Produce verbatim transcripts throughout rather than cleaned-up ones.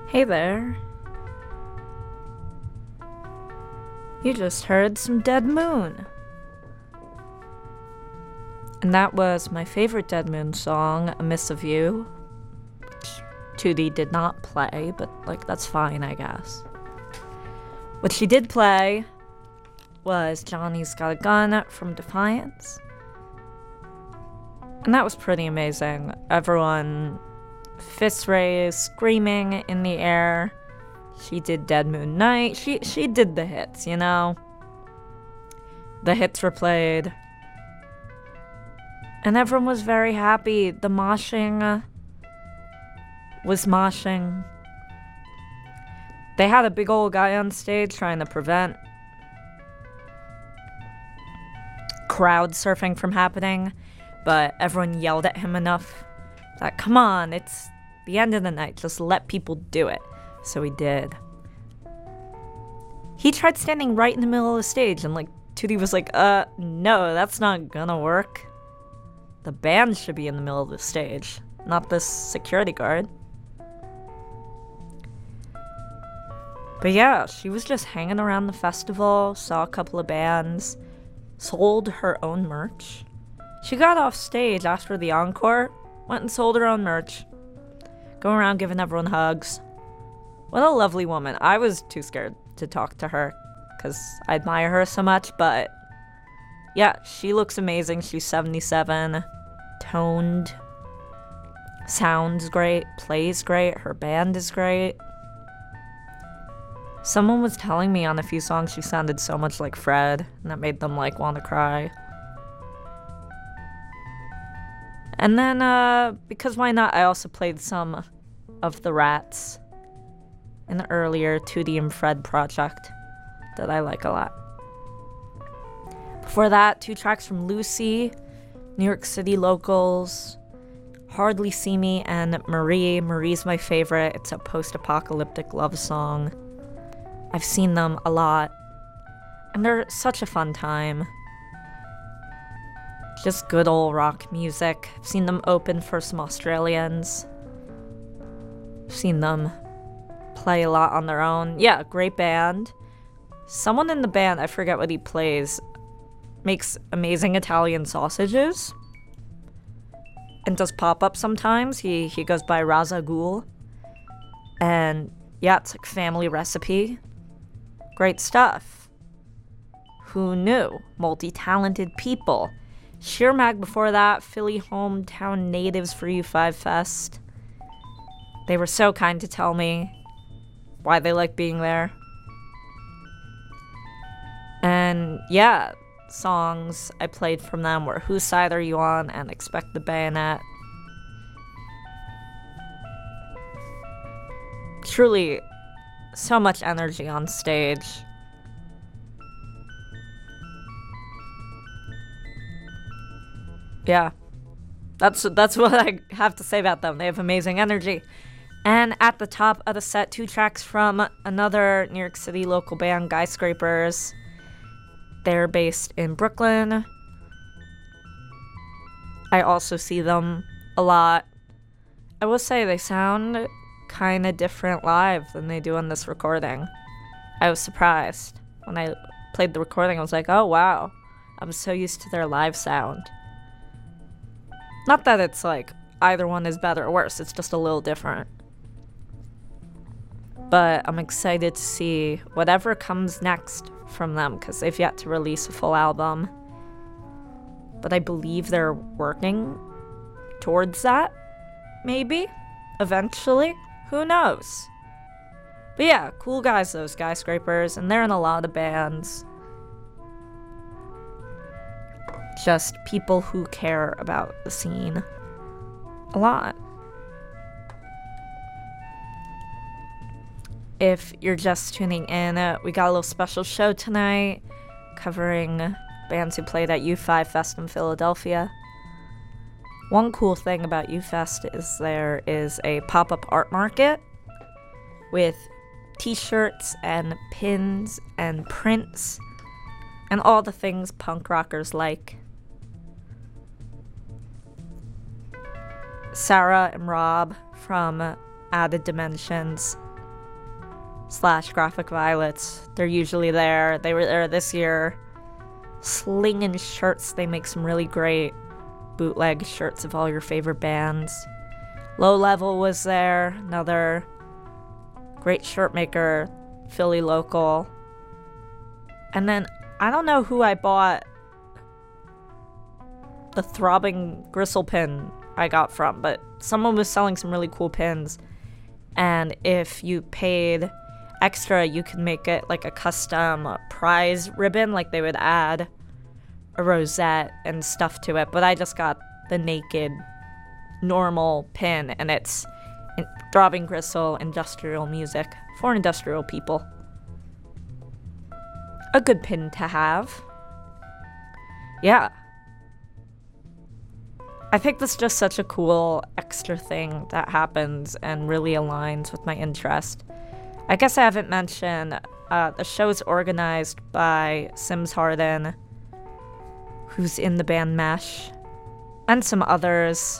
Hey there. You just heard some Dead Moon. And that was my favorite Dead Moon song, A Miss of You. Which Tootie did not play, but, like, that's fine, I guess. What she did play was Johnny's Got a Gun from Defiance. And that was pretty amazing. Everyone fists raised, screaming in the air. She did Dead Moon Night. She she did the hits, you know? The hits were played. And everyone was very happy. The moshing was moshing. They had a big old guy on stage trying to prevent crowd surfing from happening, but everyone yelled at him enough that, come on, it's the end of the night, just let people do it. So he did. He tried standing right in the middle of the stage, and like Tootie was like, uh, no, that's not gonna work. The band should be in the middle of the stage, not this security guard. But yeah, she was just hanging around the festival, saw a couple of bands, sold her own merch. She got off stage after the encore, went and sold her own merch, going around giving everyone hugs. What a lovely woman. I was too scared to talk to her because I admire her so much, but yeah, she looks amazing. She's seventy-seven, toned, sounds great, plays great, her band is great. Someone was telling me on a few songs she sounded so much like Fred, and that made them like want to cry. And then, uh, because why not, I also played some of the Rats in the earlier Tootie and Fred project that I like a lot. Before that, two tracks from Lucy, New York City locals, Hardly See Me, and Marie. Marie's my favorite. It's a post-apocalyptic love song. I've seen them a lot, and they're such a fun time. Just good old rock music. I've seen them open for some Australians. I've seen them play a lot on their own. Yeah, great band. Someone in the band, I forget what he plays, makes amazing Italian sausages and does pop-up sometimes. He he goes by Razagul. And yeah, it's like family recipe. Great stuff. Who knew? Multi-talented people. Sheer Mag before that, Philly hometown natives for U five Fest. They were so kind to tell me why they like being there. And yeah, songs I played from them were Whose Side Are You On and Expect the Bayonet. Truly, so much energy on stage. Yeah, that's that's what I have to say about them. They have amazing energy. And at the top of the set, two tracks from another New York City local band, Guy Scrapers. They're based in Brooklyn. I also see them a lot. I will say they sound kind of different live than they do on this recording. I was surprised. When I played the recording, I was like, oh wow, I'm so used to their live sound. Not that it's like either one is better or worse, it's just a little different. But I'm excited to see whatever comes next from them, because they've yet to release a full album. But I believe they're working towards that, maybe, eventually. Who knows? But yeah, cool guys, those Guy Scrapers, and they're in a lot of bands. Just people who care about the scene a lot. If you're just tuning in, uh, we got a little special show tonight covering bands who played at U five Fest in Philadelphia. One cool thing about U Fest is there is a pop-up art market with t-shirts and pins and prints and all the things punk rockers like. Sarah and Rob from Added Dimensions slash Graphic Violets. They're usually there. They were there this year. Slinging shirts. They make some really great bootleg shirts of all your favorite bands. Low Level was there. Another great shirt maker. Philly local. And then, I don't know who I bought the Throbbing Gristle pin I got from, but someone was selling some really cool pins. And if you paid extra, you could make it like a custom prize ribbon, like they would add a rosette and stuff to it. But I just got the naked, normal pin, and it's Throbbing Gristle industrial music for industrial people. A good pin to have. Yeah. I think this is just such a cool extra thing that happens and really aligns with my interest. I guess I haven't mentioned, uh, the show is organized by Sims Harden, who's in the band Mesh, and some others.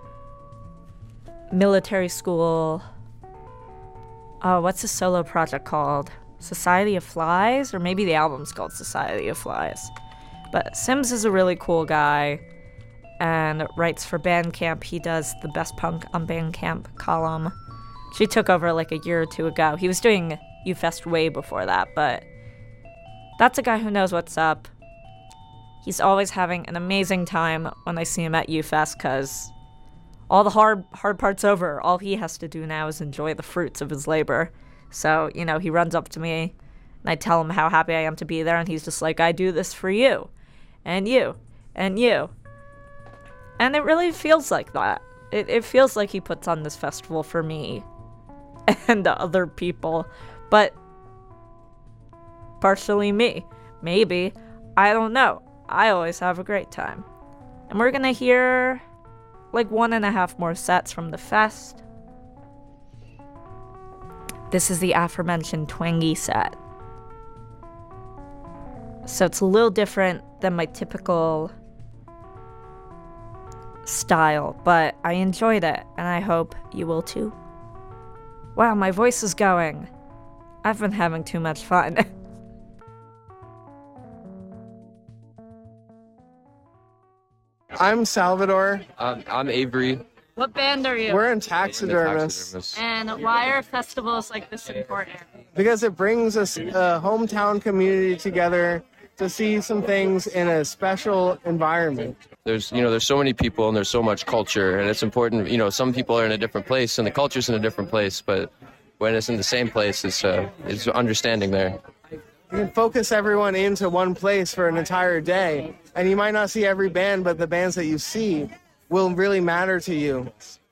Military School. Oh, what's the solo project called? Society of Flies? Or maybe the album's called Society of Flies. But Sims is a really cool guy and writes for Bandcamp. He does the Best Punk on Bandcamp column. She took over like a year or two ago. He was doing UFest way before that, but that's a guy who knows what's up. He's always having an amazing time when I see him at UFest, because all the hard hard part's over. All he has to do now is enjoy the fruits of his labor. So, you know, he runs up to me, and I tell him how happy I am to be there, and he's just like, I do this for you, and you, and you. And it really feels like that. It, it feels like he puts on this festival for me and other people, but partially me. Maybe. I don't know. I always have a great time. And we're gonna hear like one and a half more sets from the fest. This is the aforementioned twangy set. So it's a little different than my typical style, but I enjoyed it, and I hope you will too. Wow, my voice is going. I've been having too much fun. I'm Salvador. Um, I'm Avery. What band are you? We're in Taxidermists. Taxidermists. And why are festivals like this important? Because it brings us a hometown community together to see some things in a special environment. There's, you know, there's so many people and there's so much culture, and it's important. You know, some people are in a different place and the culture's in a different place, but when it's in the same place, it's uh, it's understanding there. You can focus everyone into one place for an entire day, and you might not see every band, but the bands that you see will really matter to you.